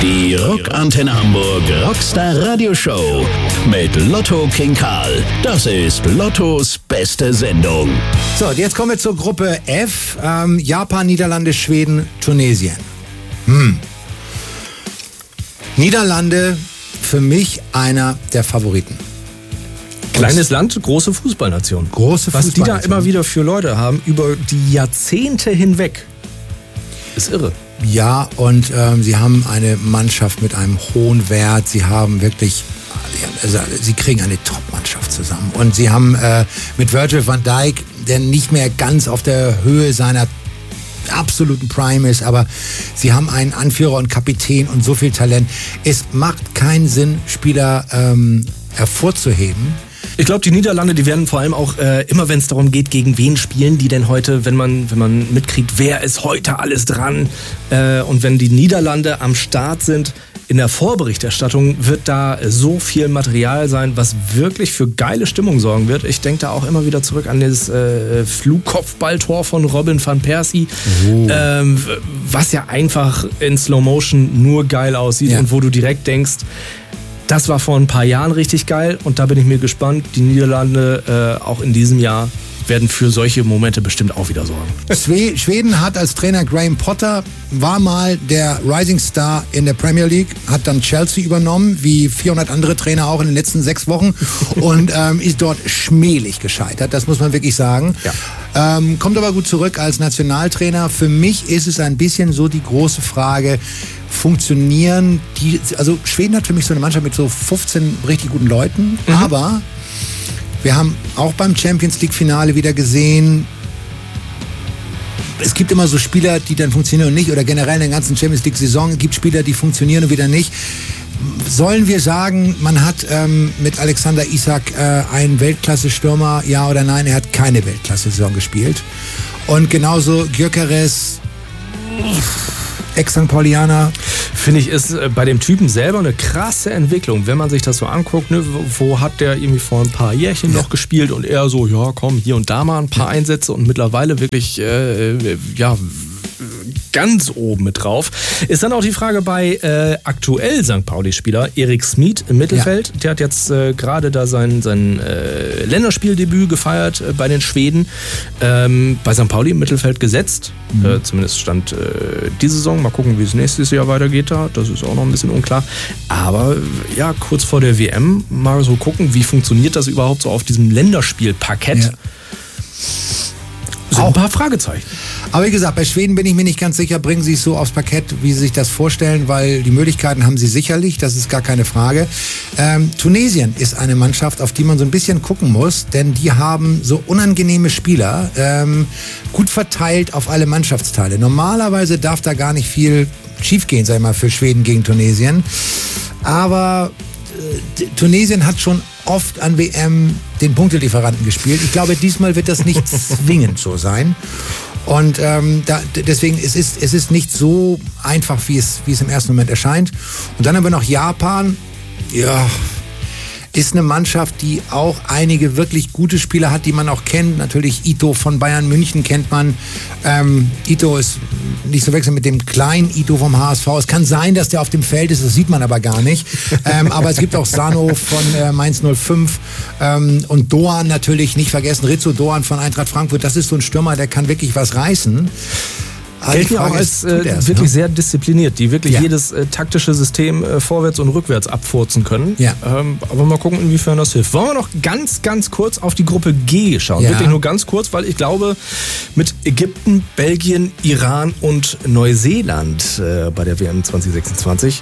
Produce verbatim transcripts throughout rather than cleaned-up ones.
Die Rockantenne Hamburg Rockstar Radio Show mit Lotto King Karl. Das ist Lottos beste Sendung. So, jetzt kommen wir zur Gruppe F. Ähm, Japan, Niederlande, Schweden, Tunesien. Hm. Niederlande für mich einer der Favoriten. Kleines Land, große Fußballnation. Große Was Fußballnation. die da immer wieder für Leute haben, über die Jahrzehnte hinweg, ist irre. Ja, und ähm, sie haben eine Mannschaft mit einem hohen Wert. Sie haben wirklich, also sie kriegen eine Top-Mannschaft zusammen. Und sie haben äh, mit Virgil van Dijk, der nicht mehr ganz auf der Höhe seiner absoluten Prime ist, aber sie haben einen Anführer und Kapitän und so viel Talent. Es macht keinen Sinn, Spieler ähm, hervorzuheben. Ich glaube, die Niederlande, die werden vor allem auch äh, immer, wenn es darum geht, gegen wen spielen die denn heute, wenn man wenn man mitkriegt, wer ist heute alles dran, äh, und wenn die Niederlande am Start sind, in der Vorberichterstattung wird da so viel Material sein, was wirklich für geile Stimmung sorgen wird. Ich denke da auch immer wieder zurück an das äh, Flugkopfballtor von Robin van Persie, oh. ähm, was ja einfach in Slow Motion nur geil aussieht, ja. Und wo du direkt denkst, das war vor ein paar Jahren richtig geil und da bin ich mir gespannt. Die Niederlande äh, auch in diesem Jahr werden für solche Momente bestimmt auch wieder sorgen. Schweden hat als Trainer Graham Potter, war mal der Rising Star in der Premier League, hat dann Chelsea übernommen, wie vierhundert andere Trainer auch in den letzten sechs Wochen und ähm, ist dort schmählich gescheitert, das muss man wirklich sagen. Ja. Ähm, kommt aber gut zurück als Nationaltrainer. Für mich ist es ein bisschen so die große Frage, funktionieren die, also Schweden hat für mich so eine Mannschaft mit so fünfzehn richtig guten Leuten, mhm. aber wir haben auch beim Champions League Finale wieder gesehen, es gibt immer so Spieler, die dann funktionieren und nicht, oder generell in der ganzen Champions League Saison, es gibt Spieler, die funktionieren und wieder nicht. Sollen wir sagen, man hat ähm, mit Alexander Isak äh, einen Weltklasse-Stürmer, ja oder nein? Er hat keine Weltklasse-Saison gespielt. Und genauso Gyökeres, Ex-Sankt Paulianer. Finde ich, ist bei dem Typen selber eine krasse Entwicklung. Wenn man sich das so anguckt, ne, wo hat der irgendwie vor ein paar Jährchen ja. noch gespielt und er so, ja komm, hier und da mal ein paar ja. Einsätze und mittlerweile wirklich, äh, ja, ganz oben mit drauf. Ist dann auch die Frage bei äh, aktuell Sankt Pauli-Spieler Erik Smit im Mittelfeld. Ja. Der hat jetzt äh, gerade da sein, sein äh, Länderspieldebüt gefeiert äh, bei den Schweden. Ähm, bei Sankt Pauli im Mittelfeld gesetzt. Mhm. Äh, zumindest stand äh, die Saison. Mal gucken, wie es nächstes Jahr weitergeht da. Das ist auch noch ein bisschen unklar. Aber ja, kurz vor der W M mal so gucken, wie funktioniert das überhaupt so auf diesem Länderspielparkett. Ja. Sind auch ein paar Fragezeichen. Aber wie gesagt, bei Schweden bin ich mir nicht ganz sicher, bringen sie es so aufs Parkett, wie sie sich das vorstellen, weil die Möglichkeiten haben sie sicherlich, das ist gar keine Frage. Ähm, Tunesien ist eine Mannschaft, auf die man so ein bisschen gucken muss, denn die haben so unangenehme Spieler, ähm, gut verteilt auf alle Mannschaftsteile. Normalerweise darf da gar nicht viel schiefgehen, sag ich mal, für Schweden gegen Tunesien. Aber äh, Tunesien hat schon oft an W M den Punktelieferanten gespielt. Ich glaube, diesmal wird das nicht zwingend so sein. Und ähm, da, deswegen es ist es ist nicht so einfach, wie es, wie es im ersten Moment erscheint. Und dann haben wir noch Japan. Ja, ist eine Mannschaft, die auch einige wirklich gute Spieler hat, die man auch kennt. Natürlich Ito von Bayern München kennt man. Ähm, Ito ist nicht zu wechseln mit dem kleinen Ito vom H S V. Es kann sein, dass der auf dem Feld ist, das sieht man aber gar nicht. Ähm, aber es gibt auch Sano von äh, Mainz null fünf ähm, und Doan natürlich, nicht vergessen, Rizzo Doan von Eintracht Frankfurt. Das ist so ein Stürmer, der kann wirklich was reißen. Gelten ja auch als äh, erst, wirklich ne? sehr diszipliniert, die wirklich ja. jedes äh, taktische System äh, vorwärts und rückwärts abfurzen können. Ja. Ähm, aber mal gucken, inwiefern das hilft. Wollen wir noch ganz, ganz kurz auf die Gruppe G schauen? Ja. Wirklich nur ganz kurz, weil ich glaube, mit Ägypten, Belgien, Iran und Neuseeland äh, bei der W M zwanzig sechsundzwanzig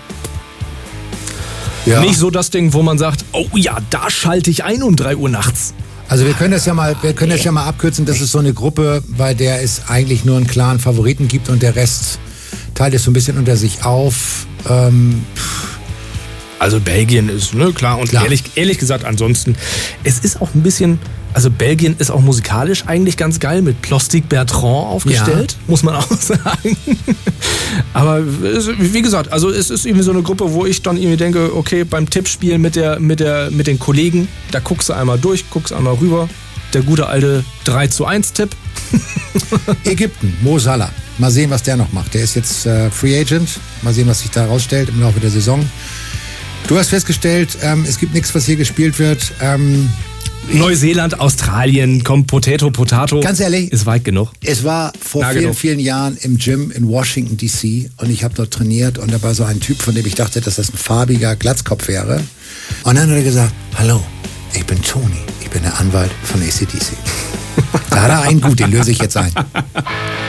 ja. nicht so das Ding, wo man sagt, oh ja, da schalte ich ein um drei Uhr nachts. Also wir können das ja mal, wir können das ja mal abkürzen. Das ist so eine Gruppe, bei der es eigentlich nur einen klaren Favoriten gibt und der Rest teilt es so ein bisschen unter sich auf. Ähm, also Belgien ist, ne, klar. Und klar. Ehrlich, ehrlich gesagt, ansonsten, es ist auch ein bisschen, also Belgien ist auch musikalisch eigentlich ganz geil mit Plastic Bertrand aufgestellt, ja. muss man auch sagen. Aber wie gesagt, also es ist irgendwie so eine Gruppe, wo ich dann irgendwie denke, okay, beim Tippspiel mit der, mit der, mit den Kollegen, da guckst du einmal durch, guckst einmal rüber. Der gute alte drei zu eins Tipp. Ägypten, Mo Salah. Mal sehen, was der noch macht. Der ist jetzt äh, Free Agent. Mal sehen, was sich da rausstellt im Laufe der Saison. Du hast festgestellt, ähm, es gibt nichts, was hier gespielt wird. Ähm, Neuseeland, Australien, komm, Potato, Potato. Ganz ehrlich, ist weit genug. Es war vor Nah vielen, genug. vielen Jahren im Gym in Washington D C und ich habe dort trainiert und da war so ein Typ, von dem ich dachte, dass das ein farbiger Glatzkopf wäre. Und dann hat er gesagt, hallo, ich bin Tony, ich bin der Anwalt von A C D C. Da hat er einen gut, den löse ich jetzt ein.